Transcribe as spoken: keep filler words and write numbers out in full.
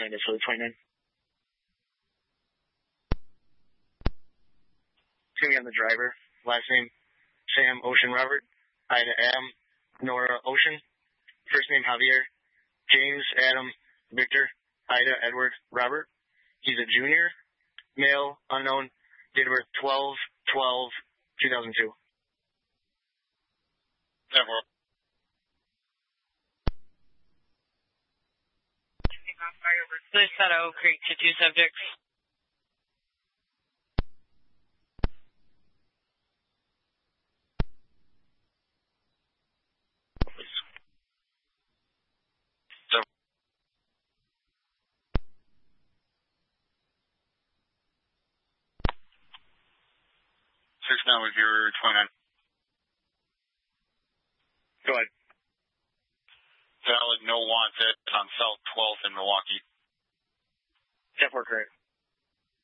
Sandus for the twenty-nine. It's going to be on the driver. Last name, Sam Ocean Robert. Ida Adam, Nora Ocean. First name, Javier. James Adam Victor. Ida Edward Robert. He's a junior. Male, unknown. Date of birth twelve twelve two thousand two. Never. Police out of Oak Creek to two subjects. Six nine with your twenty-nine. Go ahead. Valid, no wanted on South twelfth in Milwaukee. ten four current.